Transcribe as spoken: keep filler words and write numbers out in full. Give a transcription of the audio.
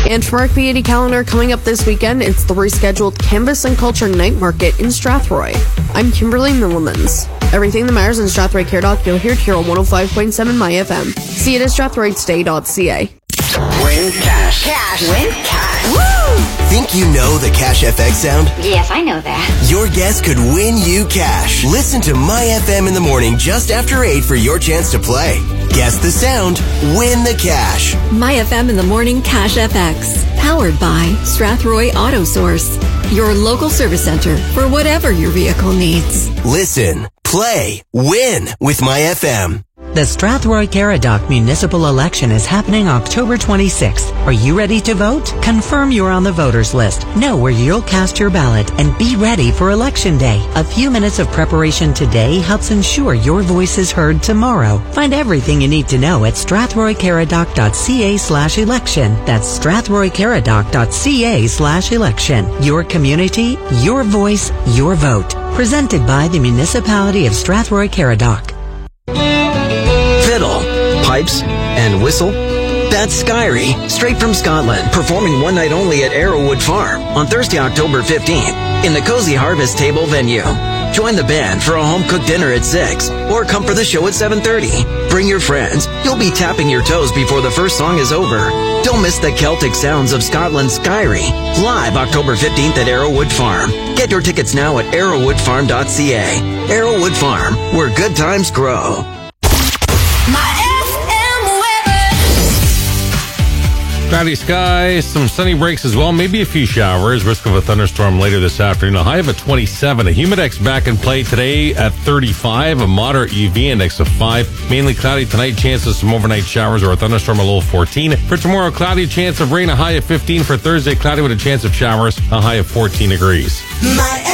And from our community calendar coming up this weekend, it's the rescheduled Canvas and Culture Night Market in Strathroy. I'm Kimberly Millimans. Everything that matters in Strathroy Caradoc, you'll hear here on one oh five point seven My F M. See it at strathroy today dot c a. Win cash. Cash. Win cash. Woo! Think you know the Cash F X sound? Yes, I know that. Your guess could win you cash. Listen to My F M in the morning just after eight for your chance to play. Guess the sound, win the cash. My F M in the morning Cash F X. Powered by Strathroy Auto Source. Your local service center for whatever your vehicle needs. Listen, play, win with My F M. The Strathroy Caradoc municipal election is happening October twenty-sixth. Are you ready to vote? Confirm you're on the voters list. Know where you'll cast your ballot and be ready for Election Day. A few minutes of preparation today helps ensure your voice is heard tomorrow. Find everything you need to know at strathroycaradoc.ca slash election. That's strathroycaradoc.ca slash election. Your community, your voice, your vote. Presented by the Municipality of Strathroy Caradoc. Fiddle, pipes, and whistle. That's Skyrie, straight from Scotland, performing one night only at Arrowwood Farm on Thursday, October fifteenth, in the Cozy Harvest Table venue. Join the band for a home-cooked dinner at six, or come for the show at seven thirty. Bring your friends. You'll be tapping your toes before the first song is over. Don't miss the Celtic sounds of Scotland's Skyrie, live October fifteenth at Arrowwood Farm. Get your tickets now at arrowwood farm dot c a. Arrowwood Farm, where good times grow. Cloudy skies, some sunny breaks as well, maybe a few showers, risk of a thunderstorm later this afternoon. A high of a twenty-seven, a humidex back in play today at thirty-five, a moderate U V index of five. Mainly cloudy tonight, chances of some overnight showers or a thunderstorm, a low of fourteen. For tomorrow, cloudy, chance of rain, a high of fifteen. For Thursday, cloudy with a chance of showers, a high of fourteen degrees. My